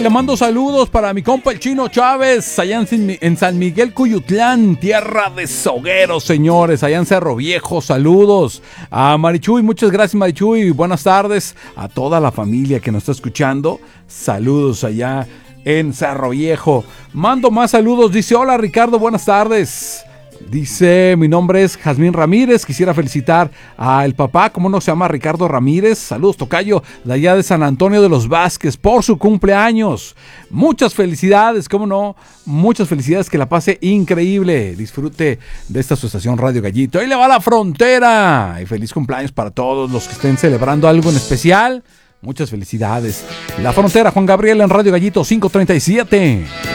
le mando saludos para mi compa el Chino Chávez, allá en San Miguel Cuyutlán, tierra de sogueros, señores, allá en Cerro Viejo. Saludos a Marichuy, muchas gracias, Marichuy. Buenas tardes a toda la familia que nos está escuchando. Saludos allá en Cerro Viejo. Mando más saludos, dice: hola Ricardo, buenas tardes. Dice: mi nombre es Jazmín Ramírez, quisiera felicitar al papá, ¿cómo no se llama? Ricardo Ramírez. Saludos, tocayo, de allá de San Antonio de los Vázquez, por su cumpleaños. Muchas felicidades, ¿cómo no? Muchas felicidades, que la pase increíble. Disfrute de esta su estación Radio Gallito. Ahí le va La Frontera. Y feliz cumpleaños para todos los que estén celebrando algo en especial. Muchas felicidades. La Frontera, Juan Gabriel en Radio Gallito 537.